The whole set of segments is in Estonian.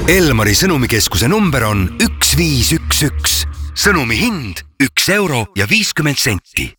Elmari sõnumikeskuse number on 1511. Sõnumi hind 1 euro ja 50 senti.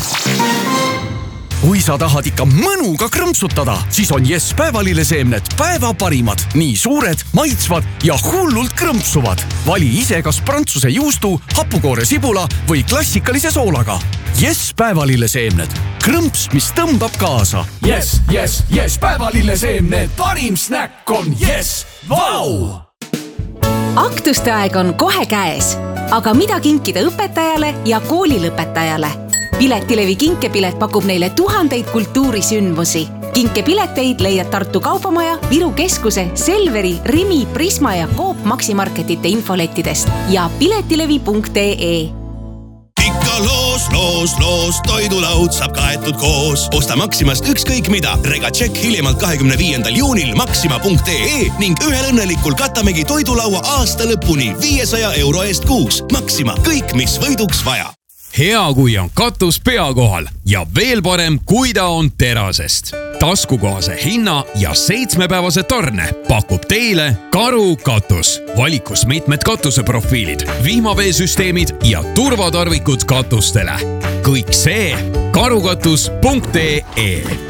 Kui sa tahad ikka mõnuga krõmpsutada, siis on Yes päevalilleseemned päeva parimad. Nii suured, maitsvad ja hullult krõmpsuvad. Vali ise kas prantsuse juustu, hapukoore sibula või klassikalise soolaga. Yes päevalilleseemned. Krõmps, mis tõmbab kaasa. Yes, yes, yes päevalilleseemned. Parim snäkk on Yes. Vau! Aktuste aeg on kohe käes. Aga mida kinkida õpetajale ja koolilõpetajale? Piletilevi kinkepilet pakub neile tuhandeid kultuurisündmusi. Kinkepileteid leiad Tartu Kaubamaja, Viru Keskuse, Selveri, Rimi, Prisma ja Coop Maximarketite infolettidest ja piletilevi.ee. Ikka loos, toidulaud saab kaetud koos. Osta Maximast ükskõik mida. Rega tšekk hiljemalt 25. juunil maxima.ee ning ühel õnnelikul katamegi toidulaua aasta lõpuni 500 euro eest kuus. Maxima, kõik mis võiduks vaja. Hea, kui on katus pea kohal ja veel parem, kui ta on terasest. Taskukohase hinna ja 7-päevase tarne pakub teile Karu katus. Valikus mitmed katuseprofiilid, vihmaveesüsteemid ja turvatarvikud katustele. Kõik see karukatus.ee.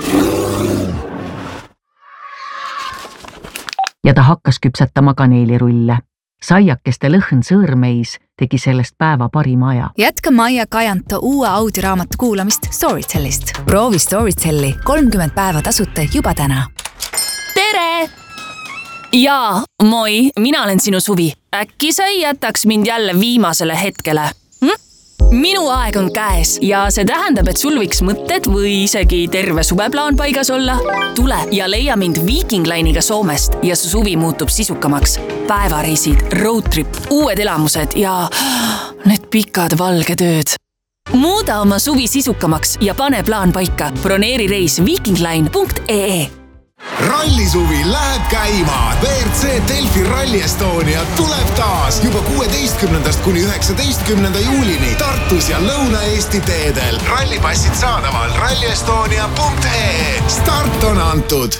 Ja ta hakkas küpsetama kaneelirulle. Saiakeste lõhn sõõrmeis tegi sellest päeva parima aja. Jätka Maia Kajanto uue audioraamatu kuulamist Storytellist. Proovi Storytelli 30 päeva tasuta juba täna. Tere! Jaa, moi, mina olen sinu Suvi. Äkki sa ei jätaks mind jälle viimasele hetkele? Minu aeg on käes ja see tähendab, et sul võiks mõtted või isegi terve suveplaan paigas olla. Tule ja leia mind Viking Line'iga Soomest ja su suvi muutub sisukamaks. Päevareisid, roadtrip, uued elamused ja need pikad valged ööd. Muuda oma suvi sisukamaks ja pane plaan paika. Broneeri reis vikingline.ee. Rallisuvi läheb käima. WRC Delfi Rally Estonia tuleb taas juba 16. kuni 19. juulini Tartus ja Lõuna-Eesti teedel. Rallipassid saadaval rallyestonia.ee. Start on antud.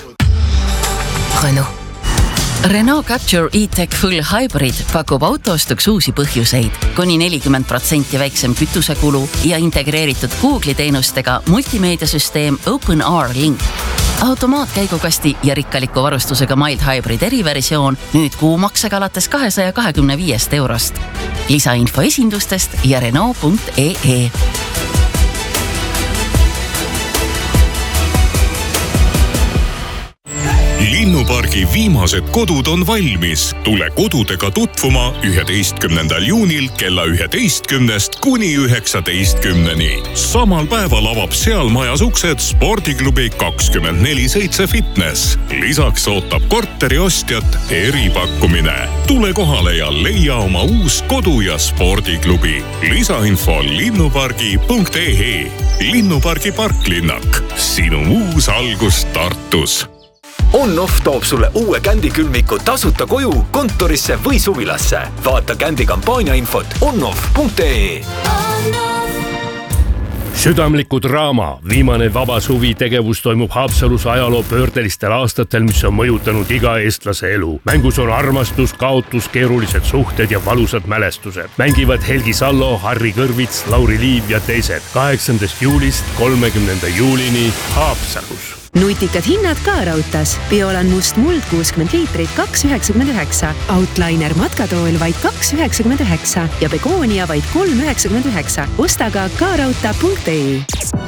Renault Capture E-Tech Full Hybrid pakub autoostuks uusi põhjuseid, kuni 40% väiksem kütusekulu ja integreeritud Google'i teenustega multimeediasüsteem OpenR Link. Automaatkäigukasti ja rikkaliku varustusega Mild Hybrid eriversioon nüüd kuumaksega alates 225 eurost. Lisainfo esindustest ja Renault.ee. Linnupargi viimased kodud on valmis. Tule kodudega tutvuma 11. juunil kella 11 kuni 19. Samal päeval avab seal majas uksed spordiklubi 24/7 Fitness. Lisaks ootab korteri ostjat eripakkumine. Tule kohale ja leia oma uus kodu- ja spordiklubi. Lisainfo linnupargi.ee. Linnupargi parklinnak. Sinu uus algus Tartus. On-Off toob sulle uue Kändi külmiku tasuta koju, kontorisse või suvilasse. Vaata Kändi kampaania infot onoff.ee. Südamliku draama viimane vaba suvi tegevus toimub Haapsalus ajaloo pöördelistel aastatel, mis on mõjutanud iga eestlase elu. Mängus on armastus, kaotus, keerulised suhted ja valusad mälestused. Mängivad Helgi Sallo, Harri Kõrvits, Lauri Liiv ja teised. 8. juulist 30. juulini Haapsalus. Nutikad hinnad ka Rautas. Biolan must muld 60 liitrit 2,99. Outliner matkatool vaid 2,99 ja Begoonia vaid 3,99. Osta ka rauta.ee.